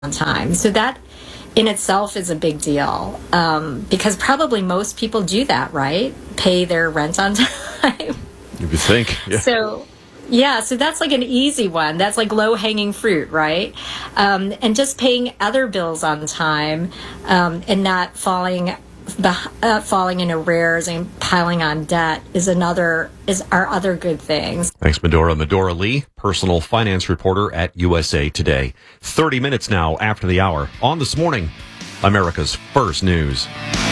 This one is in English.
on time. So that in itself is a big deal, because probably most people do that, right? Pay their rent on time. You would think. Yeah. So that's like an easy one. That's like low-hanging fruit, right? And just paying other bills on time, and not falling in arrears and piling on debt is our other good things. Thanks, Medora. Medora Lee, personal finance reporter at USA Today. 30 minutes now after the hour on This Morning, America's First News.